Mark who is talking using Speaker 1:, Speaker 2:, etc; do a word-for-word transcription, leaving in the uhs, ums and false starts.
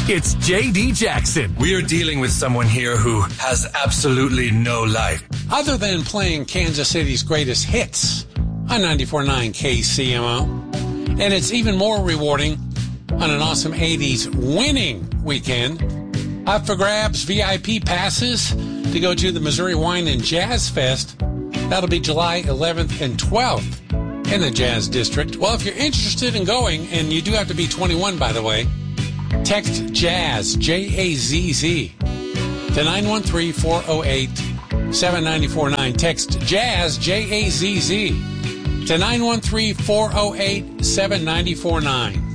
Speaker 1: It's J D Jackson.
Speaker 2: We are dealing with someone here who has absolutely no life.
Speaker 3: Other than playing Kansas City's greatest hits on ninety-four point nine K C M O. And it's even more rewarding on an awesome eighties winning weekend. Up for grabs, V I P passes to go to the Missouri Wine and Jazz Fest. That'll be July eleventh and twelfth in the Jazz District. Well, if you're interested in going, and you do have to be twenty-one, by the way, text JAZZ, J A Z Z, to nine one three, four oh eight, seven nine four nine. Text JAZZ, J A Z Z, to nine one three, four oh eight, seven nine four nine.